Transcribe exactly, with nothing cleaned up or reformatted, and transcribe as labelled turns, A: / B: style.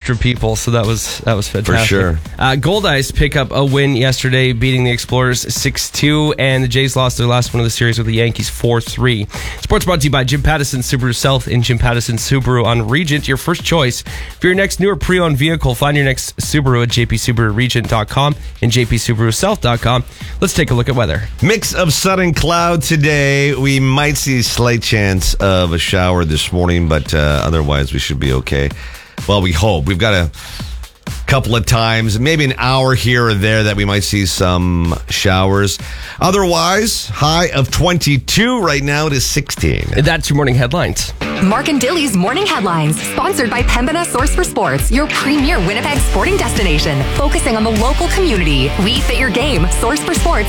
A: extra people, so that was that was fantastic.
B: For sure.
A: Uh, Gold Ice pick up a win yesterday, beating the Explorers six two, and the Jays lost their last one of the series with the Yankees four three. Sports brought to you by Jim Pattison Subaru South in Jim Pattison Subaru on Regent, your first choice. For your next new or pre-owned vehicle, find your next Subaru at j p subaru regent dot com and j p subaru south dot com. Let's take a look at weather.
B: Mix of sun and cloud today. We might see a slight chance of a shower this morning, but uh, otherwise we should be okay. Well, we hope. We've got a couple of times, maybe an hour here or there that we might see some showers. Otherwise, high of twenty-two. Right now it is sixteen.
A: And that's your morning headlines.
C: Mark and Dilly's Morning Headlines, sponsored by Pembina Source for Sports, your premier Winnipeg sporting destination, focusing on the local community. We fit your game. Source for Sports